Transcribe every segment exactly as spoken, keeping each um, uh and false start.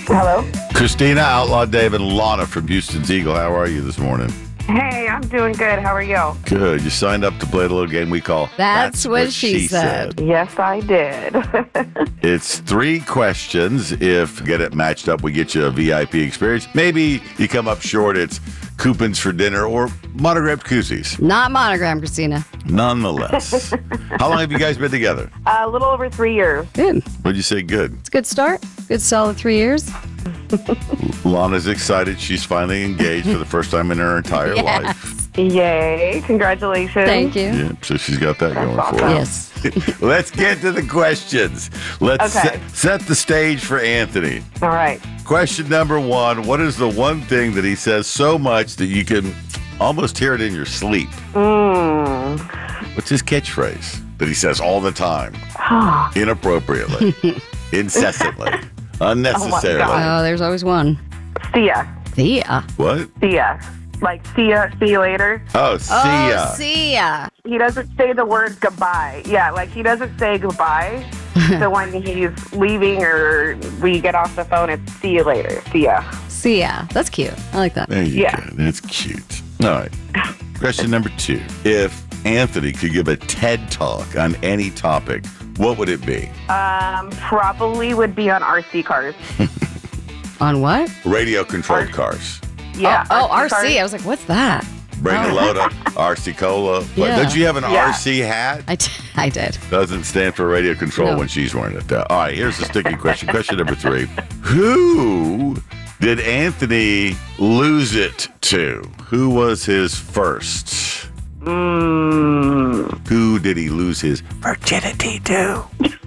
Hello? Christina, Outlaw David, Lana from Houston's Eagle. How are you this morning? Hey, I'm doing good. How are you? Good. You signed up to play the little game we call That's, That's what, what she, she said. said. Yes, I did. It's three questions. If you get it matched up, we get you a V I P experience. Maybe you come up short. It's coupons for dinner or monogrammed koozies. Not monogram, Christina. Nonetheless. How long have you guys been together? A little over three years. Good. What'd you say? Good. It's a good start. Good solid three years. Lana's excited. She's finally engaged for the first time in her entire Yes. life. Yay. Congratulations. Thank you. Yeah, so she's got that going awesome. for her. Yes. Let's get to the questions. Let's Okay. set, set the stage for Anthony. All right. Question number one. What is the one thing that he says so much that you can almost hear it in your sleep? Mm. What's his catchphrase that he says all the time? Inappropriately, incessantly, unnecessarily. God. Oh, there's always one. See ya. Thea. What? See ya. Like, see ya. See you later. Oh, see Oh, ya. see ya. He doesn't say the word goodbye. Yeah, like he doesn't say goodbye. So when he's leaving or we get off the phone, it's see you later. See ya. See ya. That's cute. I like that. There you Yeah. go. That's cute. All right. Question number two. If Anthony could give a TED Talk on any topic, what would it be? Um, probably would be on R C cars. On what? Radio-controlled R- cars. Yeah. Oh, oh R C. cars. I was like, what's that? Bring a Oh. load of R C Cola. What, Yeah. Don't you have an Yeah. R C hat? I, t- I did. Doesn't stand for radio control No. when she's wearing it. Uh, All right, here's the sticky question. Question number three. Who did Anthony lose it to? Who was his first? Mm. Who did he lose his virginity to?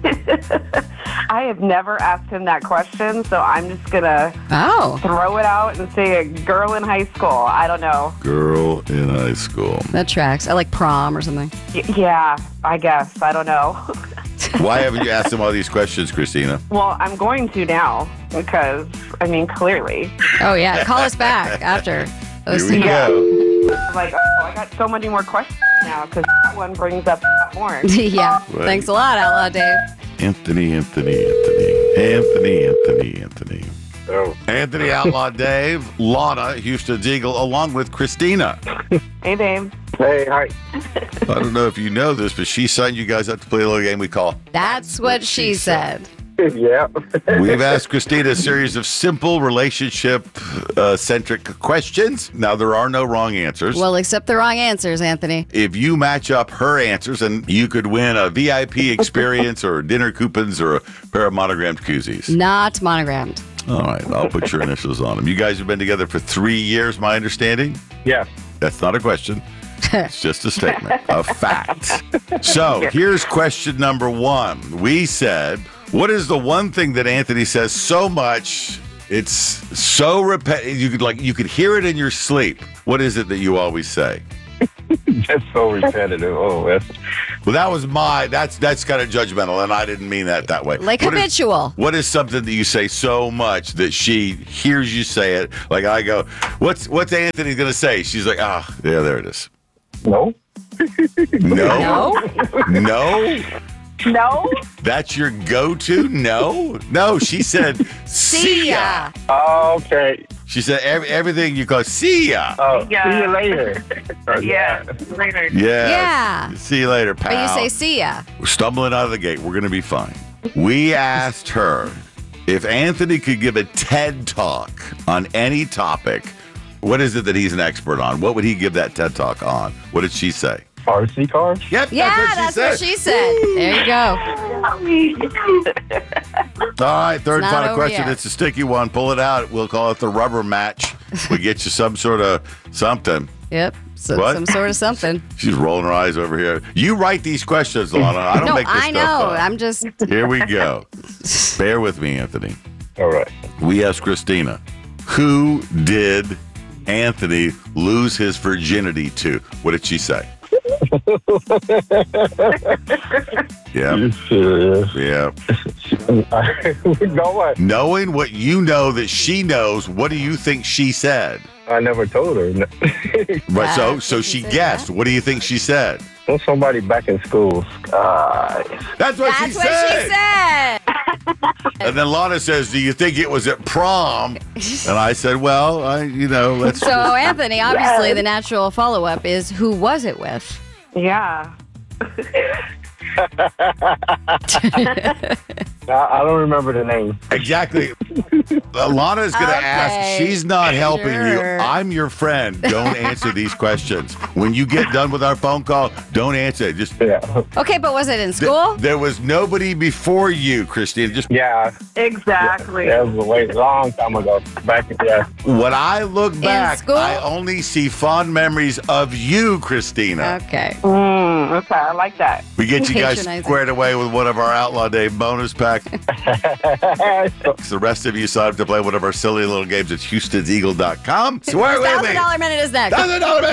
I have never asked him that question, so I'm just going to Oh, throw it out and say a girl in high school. I don't know. Girl in high school. that tracks. I like prom or something. Y- yeah, I guess. I don't know. Why haven't you asked him all these questions, Christina? Well, I'm going to now because, I mean, clearly. Oh, yeah. Call us back after. Those Here we things. Yeah. go. I'm like, oh, I got so many more questions now because that one brings up a lot more. yeah. Right. Thanks a lot, Outlaw Dave. Anthony, Anthony, Anthony, Anthony, Anthony, Anthony. Oh, Anthony Outlaw Dave, Lana, Houston's Eagle, along with Christina. Hey, babe. hey, hi. I don't know if you know this, but she signed you guys up to play a little game we call That's what she said. yeah. We've asked Christina a series of simple relationship-centric questions. Now, there are no wrong answers. Well, accept the wrong answers, Anthony. If you match up her answers, and you could win a V I P experience or dinner coupons or a pair of monogrammed koozies. Not monogrammed. All right, I'll put your initials on them. You guys have been together for three years, my understanding? yeah. That's not a question. It's just a statement, a fact. So here's question number one. We said, what is the one thing that Anthony says so much, it's so repetitive, you could like you could hear it in your sleep? What is it that you always say? That's so repetitive. Oh, that's Well, that was my, that's that's kind of judgmental, and I didn't mean that that way. Like What is- habitual. What is something that you say so much that she hears you say it? Like I go, what's what's Anthony going to say? She's like, ah, yeah, there it is. no. No? No? No? No? That's your go-to? No? No, she said, see ya. Oh, okay. She said every, everything you go, see ya. Oh, Yeah. see you later. Or, Yeah. Later. Yeah. Yeah. See you later, pal. But you say see ya. We're stumbling out of the gate. We're going to be fine. We asked her if Anthony could give a TED Talk on any topic, what is it that he's an expert on? What would he give that TED Talk on? What did she say? R C cars? Yep, Yeah, that's what she said. There you go. All right, third and It's not final over question. yet. It's a sticky one. Pull it out. We'll call it the rubber match. We get you some sort of something. Yep. So, What? some sort of something. She's rolling her eyes over here. You write these questions, Lana. I don't No, make this I know. stuff up. I'm just. Here we go. Bear with me, Anthony. All right. We asked Christina, who did Anthony lose his virginity to? What did she say? Yeah, You serious? yeah. No, what? Knowing what you know that she knows, what do you think she said? I never told her. Right, so That's so what she she said, guessed. yeah. What do you think she said? Was somebody back in school? Uh, That's what That's she what said. she said. And then Lana says, do you think it was at prom? And I said, well, I, you know, let's. So, Anthony, obviously the natural follow-up is, who was it with? Yeah. I, I don't remember the name. Exactly. Lana's going to Okay. ask. She's not helping you. Sure. I'm your friend. Don't answer these questions. When you get done with our phone call, don't answer it. Just Yeah. Okay, but was it in school? there was nobody before you, Christine. Just Yeah. Exactly. That was a way long time ago. Back in yeah. when I look back, school? I only see fond memories of you, Christina. Okay. Mm, okay, I like that. We get you guys Patronizing. squared away with one of our Outlaw Day bonus packs. The rest of you sign up to play one of our silly little games at Houstons Eagle dot com. Swear with Thousand me. dollar minute is next. Thousand dollar